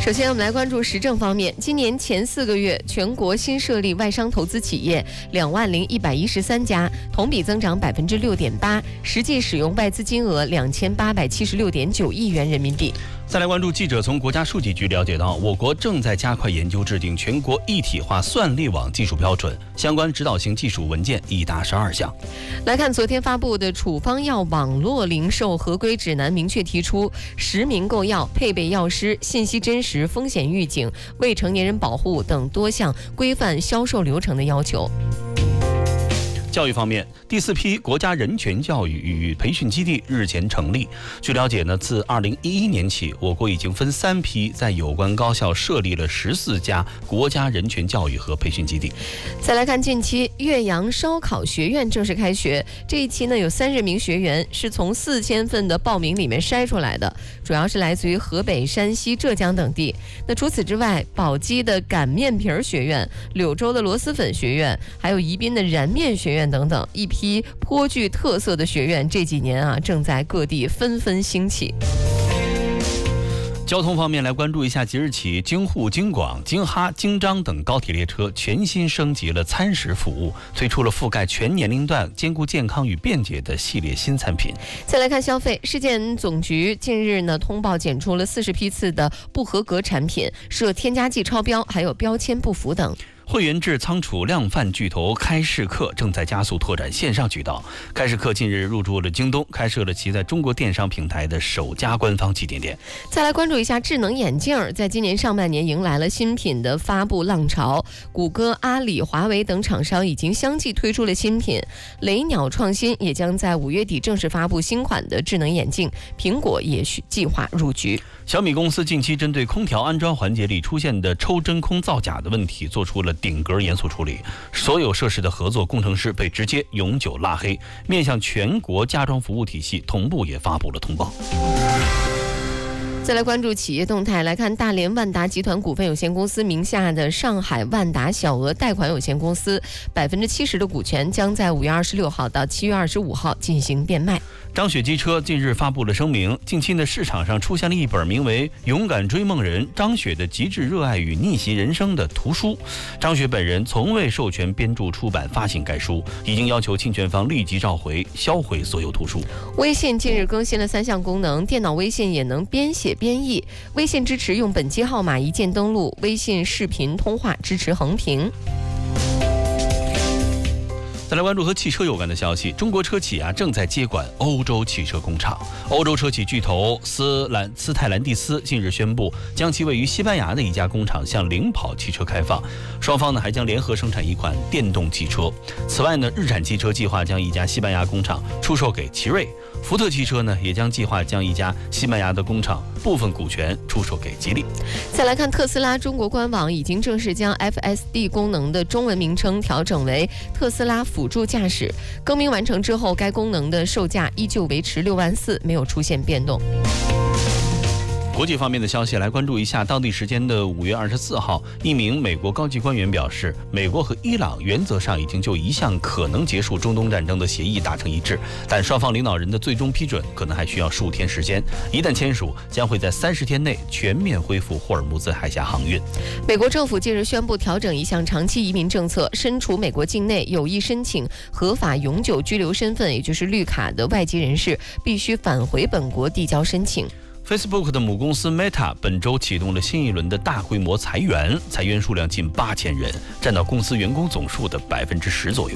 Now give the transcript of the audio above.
首先，我们来关注时政方面。今年前4个月，全国新设立外商投资企业20113家，同比增长6.8%，实际使用外资金额2876.9亿元人民币。 再来关注记者从国家数据局了解到，我国正在加快研究制定全国一体化算力网技术标准，相关指导性技术文件已达12项。 来看昨天发布的处方药网络零售合规指南，明确提出实名购药、配备药师、信息真实、风险预警、未成年人保护等多项规范销售流程的要求。 教育方面，第4批国家人权教育与培训基地日前成立。据了解呢，自2011年起，我国已经分3批在有关高校设立了14家国家人权教育和培训基地。 再来看近期，岳阳烧烤学院正式开学。这一期呢，有30名学员是从4000份的报名里面筛出来的，主要是来自于河北、山西、浙江等地。那除此之外，宝鸡的擀面皮学院、柳州的螺蛳粉学院，还有宜宾的燃面学院等等，一批颇具特色的学院，这几年正在各地纷纷兴起。 交通方面，来关注一下，即日起，京沪、京广、京哈、京张等高铁列车全新升级了餐食服务，推出了覆盖全年龄段、兼顾健康与便捷的系列新产品。 再来看消费，市检总局近日呢通报检出了40批次的不合格产品，涉添加剂超标，还有标签不符等。 汇源制仓储量贩巨头开市客正在加速拓展线上渠道。开市客近日入驻了京东，开设了其在中国电商平台的首家官方旗舰店。 再来关注一下智能眼镜，在今年上半年迎来了新品的发布浪潮。谷歌、阿里、华为等厂商已经相继推出了新品，雷鸟创新也将在5月底正式发布新款的智能眼镜，苹果也计划入局。 小米公司近期针对空调安装环节里出现的抽真空造假的问题，做出了顶格严肃处理，所有涉事的合作工程师被直接永久拉黑，面向全国家装服务体系同步也发布了通报。 再来关注企业动态，来看大连万达集团股份有限公司名下的上海万达小额贷款有限公司70%的股权将在5月26号到7月25号进行变卖。 张雪机车近日发布了声明，近期呢市场上出现了一本名为《勇敢追梦人：张雪的极致热爱与逆袭人生》的图书。张雪本人从未授权编著、出版、发行该书，已经要求侵权方立即召回、销毁所有图书。 微信近日更新了3项功能，电脑微信也能编写编译，微信支持用本机号码一键登录，微信视频通话支持横屏。 再来关注和汽车有关的消息，中国车企正在接管欧洲汽车工厂。欧洲车企巨头斯泰兰蒂斯近日宣布，将其位于西班牙的一家工厂向领跑汽车开放，双方呢还将联合生产一款电动汽车。此外呢，日产汽车计划将一家西班牙工厂出售给奇瑞，福特汽车呢也将计划将一家西班牙的工厂部分股权出售给吉利。 再来看特斯拉中国官网已经正式将 FSD 功能的中文名称调整为特斯拉辅助驾驶，更名完成之后，该功能的售价依旧维持6万4，没有出现变动。 国际方面的消息，来关注一下。当地时间的5月24号，一名美国高级官员表示，美国和伊朗原则上已经就一项可能结束中东战争的协议达成一致，但双方领导人的最终批准可能还需要数天时间。一旦签署，将会在30天内全面恢复霍尔木兹海峡航运。 美国政府近日宣布调整一项长期移民政策，身处美国境内有意申请合法永久居留身份，也就是绿卡的外籍人士，必须返回本国递交申请。 Facebook 的母公司 Meta 本周启动了新一轮的大规模裁员，裁员数量近8000人，占到公司员工总数的10%左右。